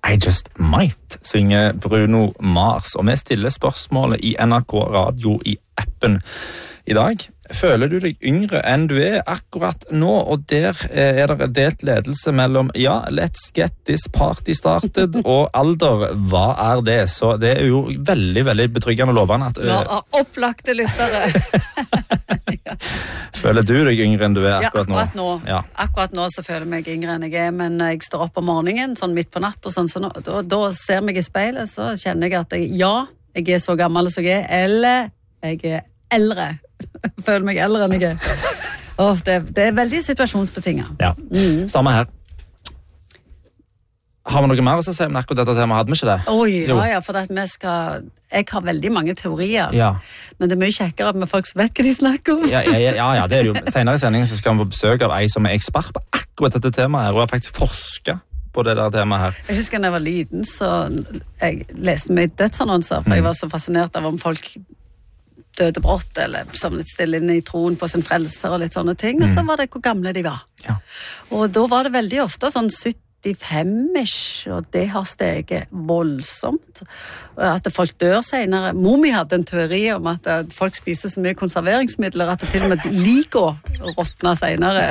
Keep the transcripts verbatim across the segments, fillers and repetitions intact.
I Just Might, synger Bruno Mars. Og vi stiller spørsmålet i N R K Radio i appen i dag. Føler du deg yngre enn du er akkurat nå? Og der er det delt ledelse mellom ja, let's get this party started, og alder, hva er det? Så det er jo veldig, veldig betryggende og lovende at... Ja, opplagte lyttere. Ja. Føler du deg yngre enn du er akkurat nå? Ja, akkurat nå. Ja. Akkurat nå så føler jeg meg yngre enn jeg er, men jeg står opp om morgenen, sånn midt på natt, og sånn, så nå, da, da ser jeg meg i speilet, så kjenner jeg at jeg, ja, jeg er så gammel som jeg er, eller jeg er eldre. Jeg føler meg eldre enn jeg er. Oh, det, det er veldig situasjonsbetinget. Ja, mm. Samme her. Har vi noe mer å si om akkurat dette temaet? Hadde vi ikke det? Oi, ja, ja, for at vi skal... Jeg har veldig mange teorier, ja. Men det er mye kjekkere med folk som vet hva de snakker om. Ja, ja, ja, ja, det er det jo. Senere i sendingen så skal vi få besøk av ei som er ekspert på akkurat dette temaet her, og har faktisk forsket på det der temaet her. Jeg husker da jeg var liten, så jeg leste mye dødsannonser, for mm. jeg var så fascinert av om folk døde brått, eller som litt stille inn i troen på sin frelser og litt sånne ting, og så var det hvor gamle de var. Ja. Og da var det veldig ofte sånn syttifem-ish, og det har steget voldsomt. At folk dør senere. Mor mi hadde en teori om at folk spiser så mye konserveringsmidler at det til og med liker råtner senere.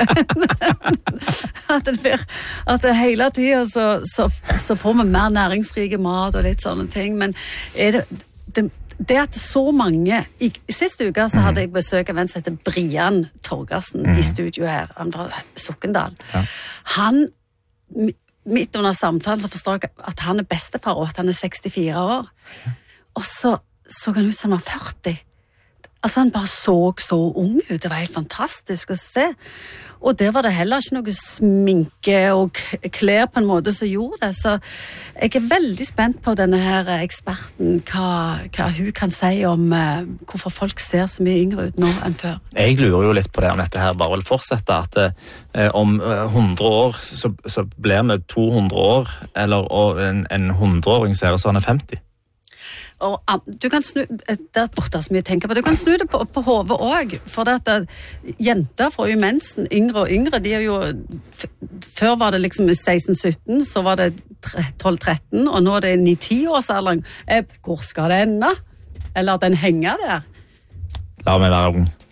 At det blir, at det hele tiden så, så, så får vi mer næringsrike mat og litt sånne ting, men er det... det Det at så mange... I, siste uke så hadde jeg besøk av en som heter Brian Torgersen mm. i studio her. Han var Sokkendal. Ja. Han, midt under samtalen, så forstår jeg at han er bestefar, og at han er sekstifire år. Ja. Og så så han ut som han var førti. Altså han bare så så ung ut. Det var helt fantastisk å se. Og der var det heller ikke noe sminke og klær på en måte som gjorde det. Så jeg er veldig spent på denne her eksperten, hva, hva hun kan si om uh, hvorfor folk ser så mye yngre ut nå enn før. Jeg lurer jo litt på det om dette her bare vil fortsette, at uh, om hundre år så, så blir vi to hundre år, eller en, en hundreåring ser ut som han er femti. Og du kan snu, det er borte så mye å tenke på, du kan snu det på, på hodet også, for det at jenter får jo mensen yngre og yngre, de er jo, før var det liksom seksten sytten, så var det tolv tretten, og nå er det ni ti årsalderen. Hvor skal det ende? Eller at den henger der? La meg være ung.